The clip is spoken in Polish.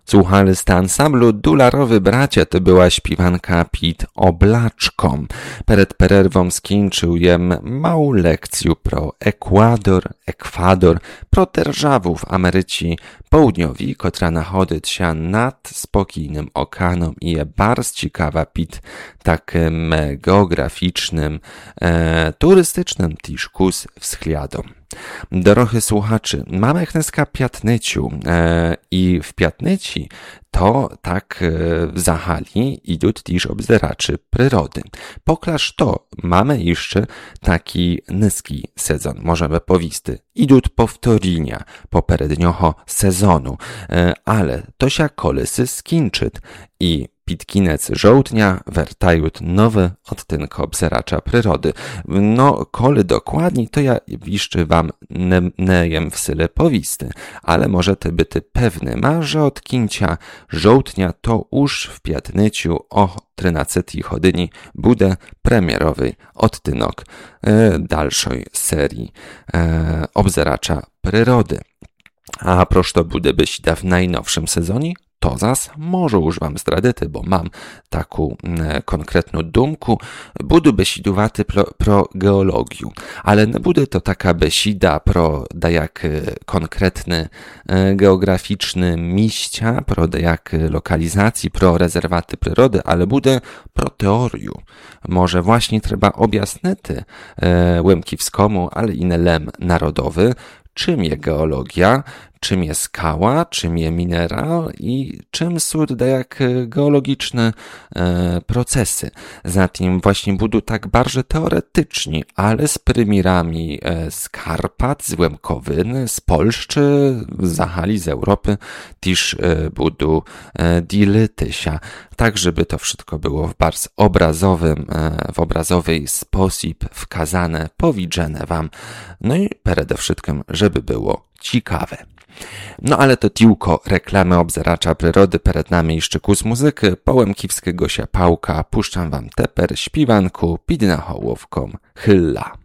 Słuchali z ansamblu Dularowy Bracia, to była śpiewanka Pit Oblaczką. Przed przerwą skończył jem małą lekcję pro Ekwador, pro державу w Ameryce Południowej, która nachodzi się nad spokojnym okeanem i jest bardzo ciekawa pід takim geograficznym, turystycznym też względem. Drodzy słuchacze, mamy dneska piatnyciu i w piatnyci to tak w zahali idą też obzeraczy przyrody. Poklaż to mamy jeszcze taki niski sezon, możemy powisty. Idą powtórzenia poprzedniego sezonu, ale to się kolesy skończy i pod koniec żołdnia wertają nowy odtynek obzeracza przyrody. No, kole dokładnie, to ja jeszcze wam nie jem w syle powisty, ale może ty byty pewny ma, że od kincia żołdnia to już w piatnyciu o 13 godzinie bude premierowy odtynek dalszej serii obzeracza przyrody. A proszę to bude być w najnowszym sezonie? To zas może już wam zdradyty, bo mam taką konkretną dumku. Budu besidowaty pro geologię, ale nie bude to taka besida pro dajak konkretny geograficzny miejsca, pro dajak lokalizacji, pro rezerwaty przyrody, ale bude pro teoriu. Może właśnie trzeba objasnety Łemkiwskomu, ale i lem narodowy, czym jest geologia, czym jest skała, czym jest minerał i czym są jak geologiczne procesy. Zatem właśnie budu tak bardzo teoretyczni, ale z prymirami z Karpat, z Łemkowyn, z Polszczy, z Zahali, z Europy, też budu dilytysia. Tak, żeby to wszystko było w bardzo w obrazowy sposób wkazane, powidzone wam. No i przede wszystkim, żeby było ciekawe. No ale to tylko reklamy obzeracza przyrody, przed nami jeszcze kus muzyki, połemkiwskiego się pałka, puszczam wam teper, śpiwanku, pidna hołowką, hylla.